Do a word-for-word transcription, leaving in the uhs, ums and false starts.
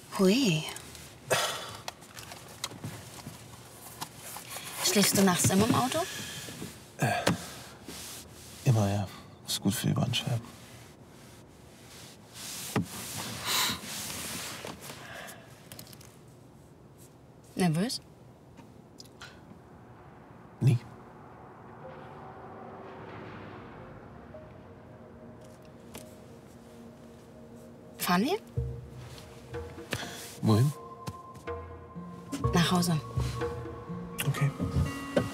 Hui. Schläfst du nachts immer im Auto? Äh, immer, ja. Ist gut für die Bandscheiben. Nervös? Nie. Fahren wir? Wohin? Nach Hause.